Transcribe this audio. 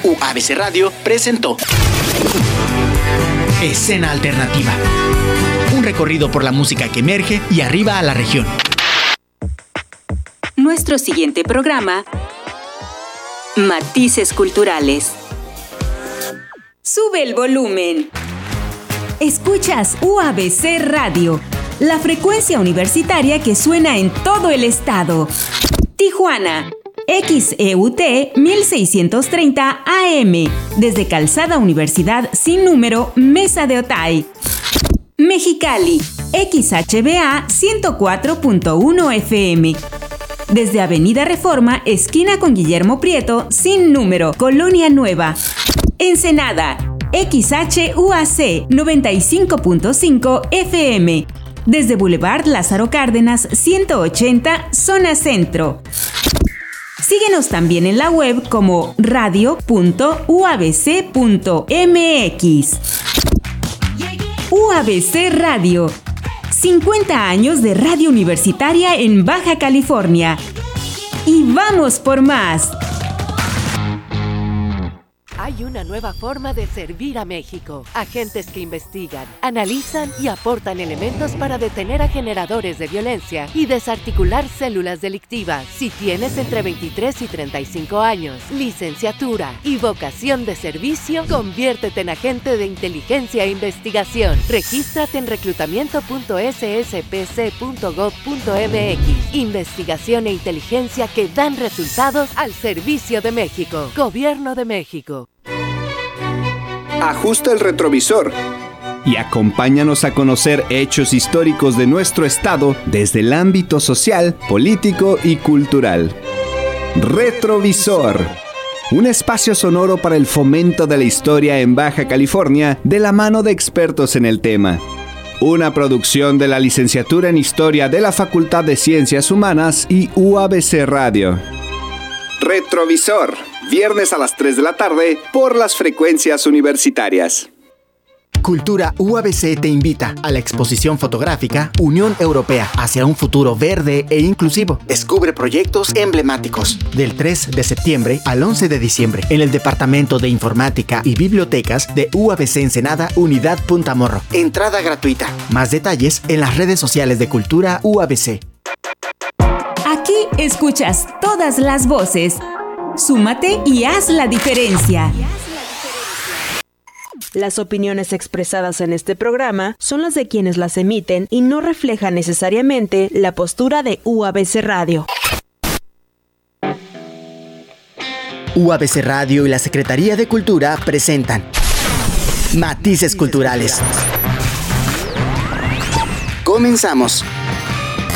UABC Radio presentó Escena Alternativa. Un recorrido por la música que emerge y arriba a la región. Nuestro siguiente programa, Matices Culturales. Sube el volumen. Escuchas UABC Radio, la frecuencia universitaria que suena en todo el estado. Tijuana, XEUT 1630 AM, desde Calzada Universidad sin número, Mesa de Otay. Mexicali, XHBA 104.1 FM. Desde Avenida Reforma, esquina con Guillermo Prieto, sin número, Colonia Nueva. Ensenada, XHUAC 95.5 FM. Desde Boulevard Lázaro Cárdenas 180, Zona Centro. Síguenos también en la web como radio.uabc.mx. UABC Radio. 50 años de radio universitaria en Baja California. Y vamos por más. Hay una nueva forma de servir a México. Agentes que investigan, analizan y aportan elementos para detener a generadores de violencia y desarticular células delictivas. Si tienes entre 23 y 35 años, licenciatura y vocación de servicio, conviértete en agente de inteligencia e investigación. Regístrate en reclutamiento.sspc.gov.mx. Investigación e inteligencia que dan resultados al servicio de México. Gobierno de México. Ajusta el retrovisor y acompáñanos a conocer hechos históricos de nuestro estado desde el ámbito social, político y cultural. Retrovisor, un espacio sonoro para el fomento de la historia en Baja California de la mano de expertos en el tema. Una producción de la Licenciatura en Historia de la Facultad de Ciencias Humanas y UABC Radio. Retrovisor, viernes a las 3 de la tarde por las frecuencias universitarias. Cultura UABC te invita a la exposición fotográfica Unión Europea hacia un futuro verde e inclusivo. Descubre proyectos emblemáticos. Del 3 de septiembre al 11 de diciembre en el Departamento de Informática y Bibliotecas de UABC Ensenada, Unidad Punta Morro. Entrada gratuita. Más detalles en las redes sociales de Cultura UABC. Aquí escuchas todas las voces. Súmate y haz la diferencia. Las opiniones expresadas en este programa son las de quienes las emiten y no reflejan necesariamente la postura de UABC Radio. UABC Radio y la Secretaría de Cultura presentan Matices Culturales. Comenzamos.